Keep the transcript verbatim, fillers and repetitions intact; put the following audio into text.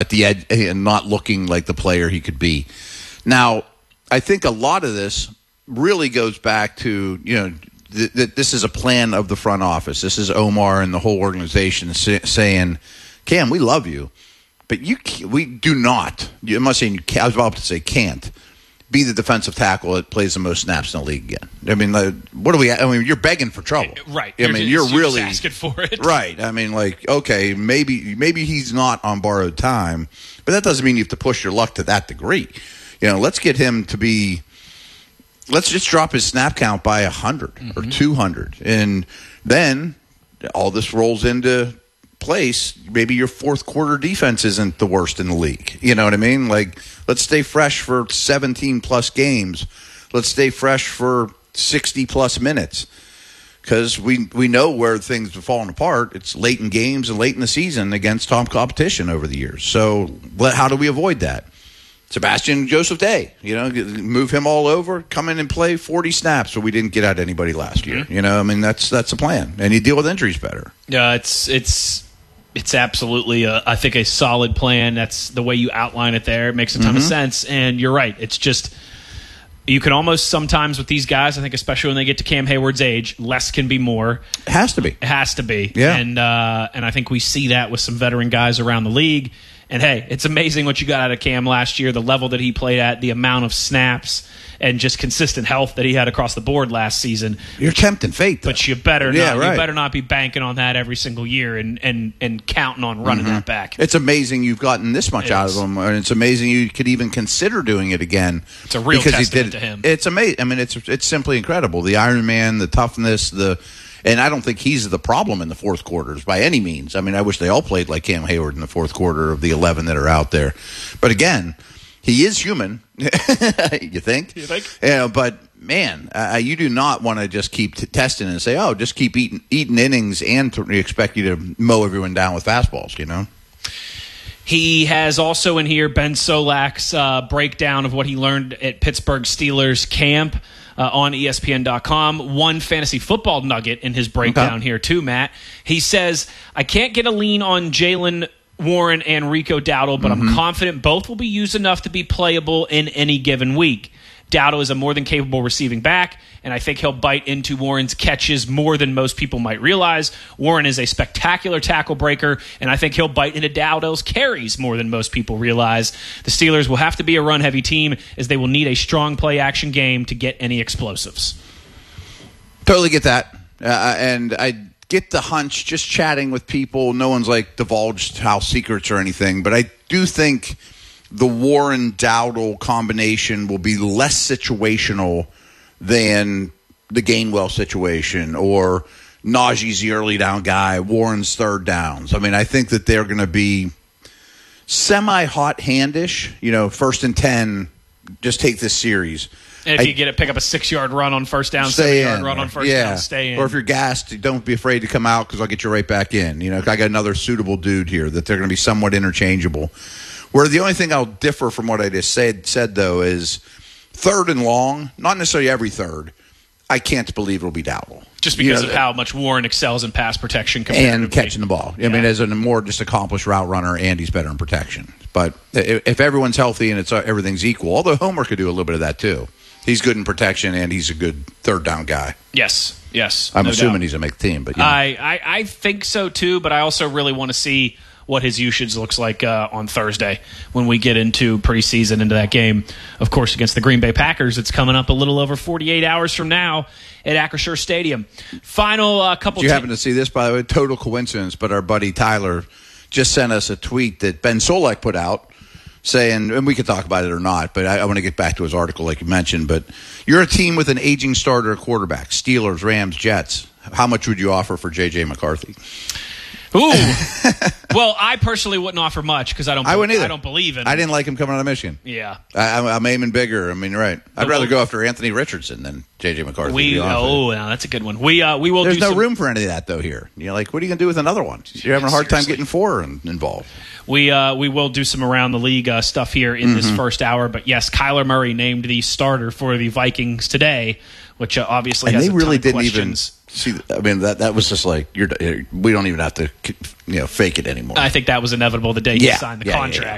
the ed- and not looking like the player he could be. Now, I think a lot of this really goes back to, you know, th- th- this is a plan of the front office. This is Omar and the whole organization say- saying, Cam, we love you, but you we do not. I'm not saying you can't, I was about to say can't be the defensive tackle that plays the most snaps in the league again. I mean, like, what do we? I mean, you're begging for trouble, right? I mean, you're, you're really just asking for it, right? I mean, like, okay, maybe maybe he's not on borrowed time, but that doesn't mean you have to push your luck to that degree. You know, let's get him to be. Let's just drop his snap count by a hundred mm-hmm. or two hundred, and then all this rolls into place. Maybe your fourth quarter defense isn't the worst in the league. You know what I mean? Like, let's stay fresh for seventeen plus games. Let's stay fresh for sixty plus minutes, because we we know where things have fallen apart. It's late in games and late in the season against top competition over the years. So how do we avoid that? Sebastian Joseph Day, you know, move him all over, come in and play forty snaps, so we didn't get out anybody last year. Mm-hmm. You know, I mean, that's that's the plan, and you deal with injuries better. Yeah, it's it's it's absolutely, a, I think, a solid plan. That's the way you outline it there. It makes a ton mm-hmm. of sense, and you're right. It's just you can almost sometimes with these guys, I think, especially when they get to Cam Hayward's age, less can be more. It has to be. It has to be. Yeah, and uh, and I think we see that with some veteran guys around the league. And, hey, it's amazing what you got out of Cam last year, the level that he played at, the amount of snaps, and just consistent health that he had across the board last season. You're tempting fate, though. But you better yeah, not right. you better not be banking on that every single year and, and, and counting on running mm-hmm. that back. It's amazing you've gotten this much it out is. of him, and it's amazing you could even consider doing it again. It's a real because testament he did, to him. It's amazing. I mean, it's it's simply incredible. The Iron Man, the toughness, the and I don't think he's the problem in the fourth quarters by any means. I mean, I wish they all played like Cam Hayward in the fourth quarter of the eleven that are out there. But again, he is human. you think? You think? Yeah, but man, uh, you do not want to just keep t- testing and say, "Oh, just keep eating eating innings," and to expect you to mow everyone down with fastballs. You know. He has also in here Ben Solak's uh, breakdown of what he learned at Pittsburgh Steelers camp. Uh, on E S P N dot com. One fantasy football nugget in his breakdown okay. here too, Matt. He says, I can't get a lean on Jaylen Warren and Rico Dowdle, but mm-hmm. I'm confident both will be used enough to be playable in any given week. Dowdle is a more than capable receiving back, and I think he'll bite into Warren's catches more than most people might realize. Warren is a spectacular tackle breaker, and I think he'll bite into Dowdle's carries more than most people realize. The Steelers will have to be a run-heavy team, as they will need a strong play-action game to get any explosives. Totally get that. Uh, and I get the hunch, just chatting with people, no one's like divulged house secrets or anything, but I do think the Warren-Dowdle combination will be less situational than the Gainwell situation or Najee's the early down guy, Warren's third downs. I mean, I think that they're going to be semi-hot handish, you know, first and ten, just take this series. And if I, you get it, pick up a six-yard run on first down, seven-yard run on first yeah. down, stay in. Or if you're gassed, don't be afraid to come out because I'll get you right back in. You know, I got another suitable dude here that they're going to be somewhat interchangeable. Where the only thing I'll differ from what I just said, said though, is third and long, not necessarily every third, I can't believe it'll be Dowdle. Just because you know, of how much Warren excels in pass protection and catching the ball. I yeah. mean, as a more just accomplished route runner, Andy's better in protection. But if everyone's healthy and it's everything's equal, although Homer could do a little bit of that too. He's good in protection and he's a good third down guy. Yes, yes. I'm no assuming doubt. he's going to make the team. But you know. I, I, I think so too, but I also really want to see what his usage looks like uh, on Thursday when we get into preseason, into that game, of course, against the Green Bay Packers. It's coming up a little over forty-eight hours from now at Acrisure Stadium. Final uh, couple... Did you t- happen to see this, by the way? Total coincidence, but our buddy Tyler just sent us a tweet that Ben Solak put out saying, and we could talk about it or not, but I, I want to get back to his article like you mentioned, but you're a team with an aging starter quarterback, Steelers, Rams, Jets. How much would you offer for J J McCarthy? Ooh. Well, I personally wouldn't offer much because I don't. I wouldn't either. I don't believe in. I didn't like him coming out of Michigan. Yeah, I, I'm, I'm aiming bigger. I mean, right. I'd But rather we'll, go after Anthony Richardson than J J McCarthy. We oh, no, that's a good one. We uh, we will. There's do no some, room for any of that though here. You're like, what are you gonna do with another one? You're having a hard Seriously. time getting four in, involved. We uh, we will do some around the league uh, stuff here in mm-hmm. this first hour. But yes, Kyler Murray named the starter for the Vikings today, which uh, obviously and has they a really ton of didn't questions. even see. I mean, that that was just like you're. We don't even have to, you know, fake it anymore. I think that was inevitable the day he yeah, signed the yeah, contract.